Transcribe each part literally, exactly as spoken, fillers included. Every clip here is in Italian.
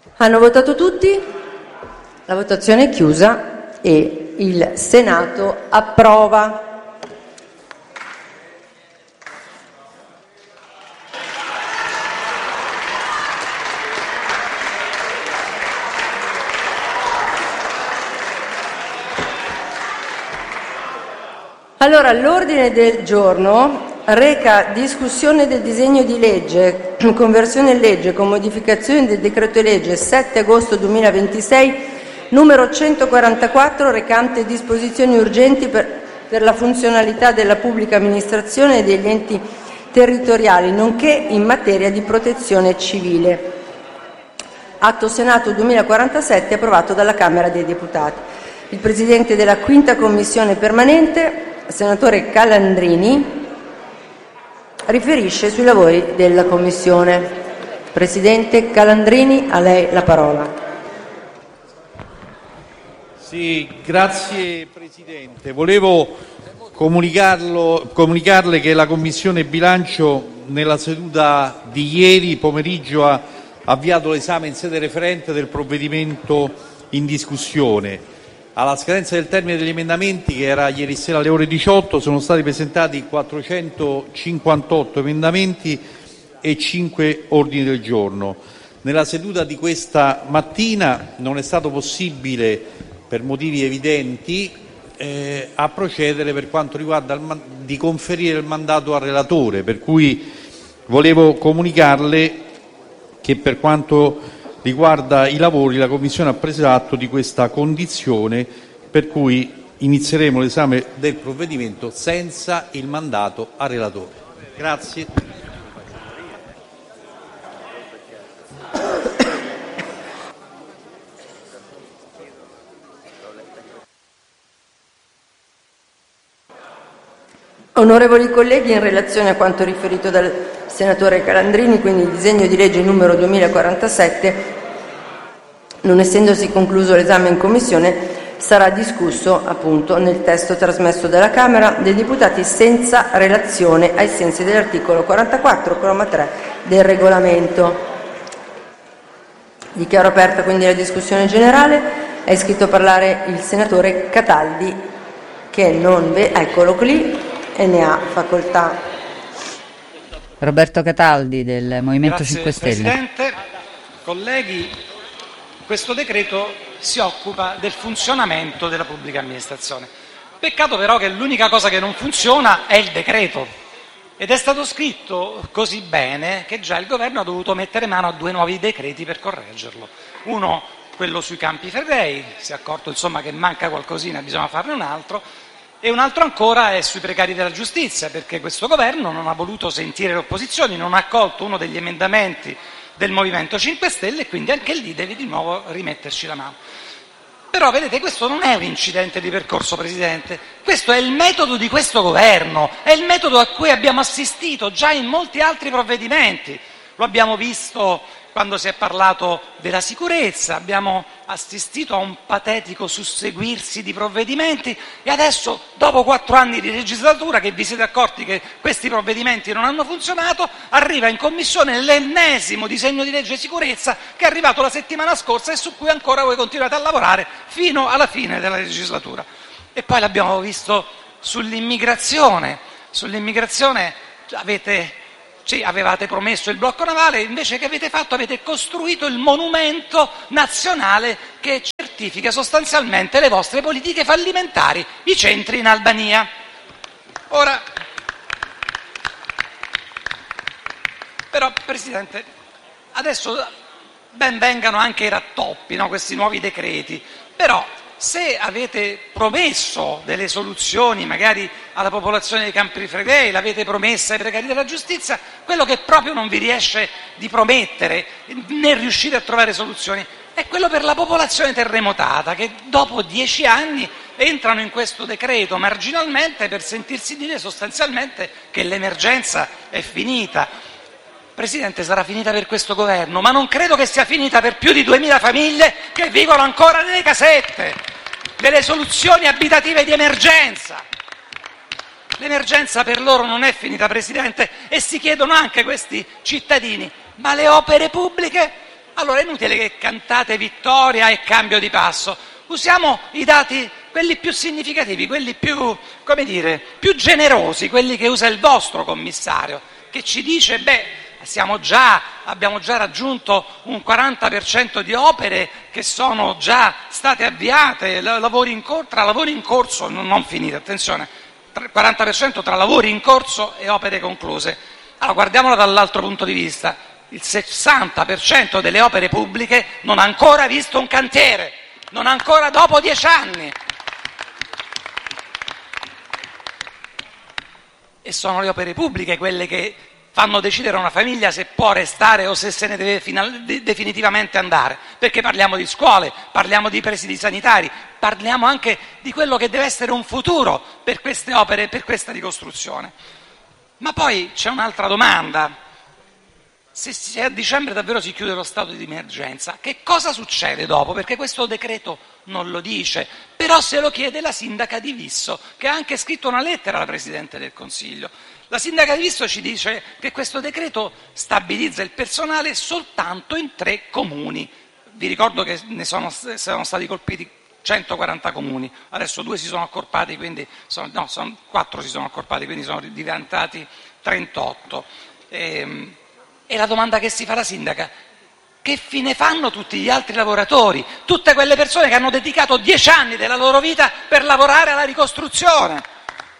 Hanno votato tutti? La votazione è chiusa e il Senato approva. Allora, l'ordine del giorno reca discussione del disegno di legge, conversione in legge con modificazioni del decreto-legge sette agosto duemilaventisei, numero centoquarantaquattro, recante disposizioni urgenti per, per la funzionalità della pubblica amministrazione e degli enti territoriali, nonché in materia di protezione civile. Atto Senato duemilaquarantasette, approvato dalla Camera dei Deputati. Il Presidente della quinta Commissione permanente, senatore Calandrini, riferisce sui lavori della Commissione. Presidente Calandrini, a lei la parola. Sì, grazie Presidente. Volevo comunicarlo, comunicarle che la Commissione Bilancio nella seduta di ieri pomeriggio ha avviato l'esame in sede referente del provvedimento in discussione. Alla scadenza del termine degli emendamenti, che era ieri sera alle ore diciotto, sono stati presentati quattrocentocinquantotto emendamenti e cinque ordini del giorno. Nella seduta di questa mattina non è stato possibile, per motivi evidenti, eh, a procedere per quanto riguarda il man- di conferire il mandato al relatore, per cui volevo comunicarle che per quanto riguarda i lavori la Commissione ha preso atto di questa condizione, per cui inizieremo l'esame del provvedimento senza il mandato al relatore. Grazie. Onorevoli colleghi, in relazione a quanto riferito dal senatore Calandrini, quindi il disegno di legge numero duemilaquarantasette, non essendosi concluso l'esame in Commissione, sarà discusso appunto nel testo trasmesso dalla Camera dei Deputati senza relazione ai sensi dell'articolo quarantaquattro, comma tre del Regolamento. Dichiaro aperta quindi la discussione generale. È iscritto a parlare il senatore Cataldi, che non ve- eccolo qui, e ne ha facoltà. Roberto Cataldi del Movimento Grazie, cinque Stelle. Presidente, colleghi, questo decreto si occupa del funzionamento della pubblica amministrazione. Peccato però che l'unica cosa che non funziona è il decreto, ed è stato scritto così bene che già il governo ha dovuto mettere mano a due nuovi decreti per correggerlo. Uno, quello sui Campi Flegrei, si è accorto insomma che manca qualcosina, bisogna farne un altro. E un altro ancora è sui precari della giustizia, perché questo governo non ha voluto sentire le opposizioni, non ha accolto uno degli emendamenti del Movimento cinque Stelle e quindi anche lì deve di nuovo rimetterci la mano. Però vedete, questo non è un incidente di percorso, Presidente, questo è il metodo di questo governo, è il metodo a cui abbiamo assistito già in molti altri provvedimenti. Lo abbiamo visto quando si è parlato della sicurezza, abbiamo assistito a un patetico susseguirsi di provvedimenti e adesso, dopo quattro anni di legislatura, che vi siete accorti che questi provvedimenti non hanno funzionato, arriva in Commissione l'ennesimo disegno di legge sicurezza che è arrivato la settimana scorsa e su cui ancora voi continuate a lavorare fino alla fine della legislatura. E poi l'abbiamo visto sull'immigrazione, sull'immigrazione avete... Sì, avevate promesso il blocco navale, invece che avete fatto? Avete costruito il monumento nazionale che certifica sostanzialmente le vostre politiche fallimentari, i centri in Albania. Ora, però, Presidente, adesso ben vengano anche i rattoppi, no? Questi nuovi decreti, però se avete promesso delle soluzioni magari alla popolazione dei Campi Flegrei, l'avete promessa ai precari della giustizia, quello che proprio non vi riesce di promettere né riuscite a trovare soluzioni è quello per la popolazione terremotata, che dopo dieci anni entrano in questo decreto marginalmente per sentirsi dire sostanzialmente che l'emergenza è finita. Presidente, sarà finita per questo governo, ma non credo che sia finita per più di duemila famiglie che vivono ancora nelle casette, delle soluzioni abitative di emergenza. L'emergenza per loro non è finita, Presidente, e si chiedono anche questi cittadini, ma le opere pubbliche? Allora è inutile che cantate vittoria e cambio di passo, usiamo i dati, quelli più significativi, quelli più, come dire, più generosi, quelli che usa il vostro commissario, che ci dice, beh, siamo già, abbiamo già raggiunto un quaranta per cento di opere che sono già state avviate, lavori in cor- tra lavori in corso, non, non finite, attenzione, quaranta per cento tra lavori in corso e opere concluse. Allora guardiamolo dall'altro punto di vista, il sessanta per cento delle opere pubbliche non ha ancora visto un cantiere, non ancora dopo dieci anni. E sono le opere pubbliche quelle che fanno decidere a una famiglia se può restare o se se ne deve final- de- definitivamente andare, perché parliamo di scuole, parliamo di presidi sanitari, parliamo anche di quello che deve essere un futuro per queste opere, per questa ricostruzione. Ma poi c'è un'altra domanda: se, se a dicembre davvero si chiude lo stato di emergenza, che cosa succede dopo? Perché questo decreto non lo dice, però se lo chiede la sindaca di Visso, che ha anche scritto una lettera alla Presidente del Consiglio. La sindaca di Visso ci dice che questo decreto stabilizza il personale soltanto in tre comuni. Vi ricordo che ne sono, sono stati colpiti centoquaranta comuni, adesso due si sono accorpati, quindi sono, no, sono, quattro si sono accorpati, quindi sono diventati trentotto. E, e la domanda che si fa la sindaca: che fine fanno tutti gli altri lavoratori, tutte quelle persone che hanno dedicato dieci anni della loro vita per lavorare alla ricostruzione?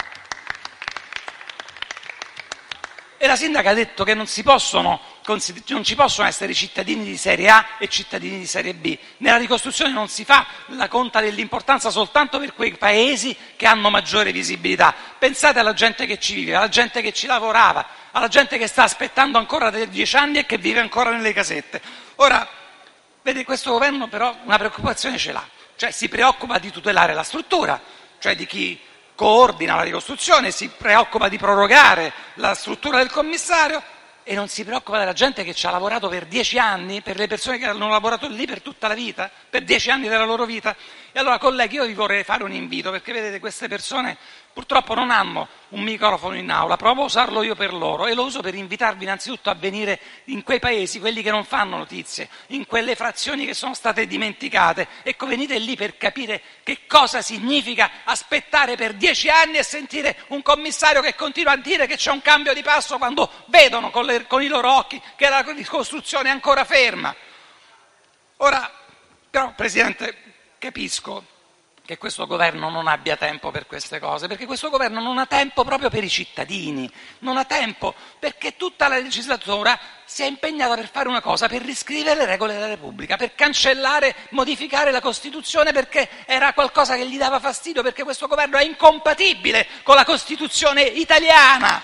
E la sindaca ha detto che non si possono, non ci possono essere cittadini di serie A e cittadini di serie B. Nella ricostruzione non si fa la conta dell'importanza soltanto per quei paesi che hanno maggiore visibilità. Pensate alla gente che ci vive, alla gente che ci lavorava, alla gente che sta aspettando ancora dei dieci anni e che vive ancora nelle casette. Ora, vede, questo governo però una preoccupazione ce l'ha, cioè si preoccupa di tutelare la struttura, cioè di chi coordina la ricostruzione, si preoccupa di prorogare la struttura del commissario e non si preoccupa della gente che ci ha lavorato per dieci anni, per le persone che hanno lavorato lì per tutta la vita, per dieci anni della loro vita. E allora, colleghi, io vi vorrei fare un invito, perché vedete, queste persone purtroppo non hanno un microfono in aula, provo a usarlo io per loro e lo uso per invitarvi innanzitutto a venire in quei paesi, quelli che non fanno notizie, in quelle frazioni che sono state dimenticate. Ecco, venite lì per capire che cosa significa aspettare per dieci anni e sentire un commissario che continua a dire che c'è un cambio di passo quando vedono con, le, con i loro occhi che la ricostruzione è ancora ferma. Ora, però, Presidente, capisco che questo governo non abbia tempo per queste cose, perché questo governo non ha tempo proprio per i cittadini, non ha tempo perché tutta la legislatura si è impegnata per fare una cosa, per riscrivere le regole della Repubblica, per cancellare, modificare la Costituzione perché era qualcosa che gli dava fastidio, perché questo governo è incompatibile con la Costituzione italiana.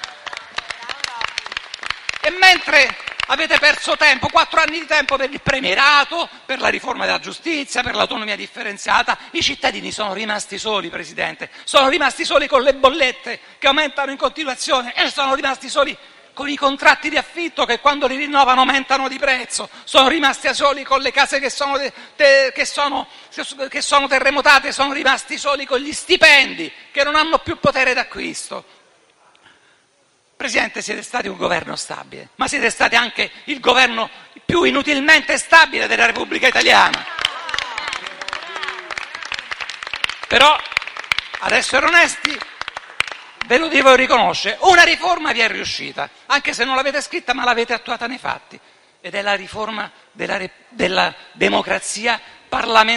E mentre avete perso tempo, quattro anni di tempo per il premierato, per la riforma della giustizia, per l'autonomia differenziata, i cittadini sono rimasti soli, Presidente, sono rimasti soli con le bollette che aumentano in continuazione e sono rimasti soli con i contratti di affitto che quando li rinnovano aumentano di prezzo, sono rimasti soli con le case che sono, te, che sono, che sono terremotate, sono rimasti soli con gli stipendi che non hanno più potere d'acquisto. Presidente, siete stati un governo stabile, ma siete stati anche il governo più inutilmente stabile della Repubblica Italiana. Però, ad essere onesti, ve lo devo riconoscere, una riforma vi è riuscita, anche se non l'avete scritta ma l'avete attuata nei fatti, ed è la riforma della, della democrazia parlamentare.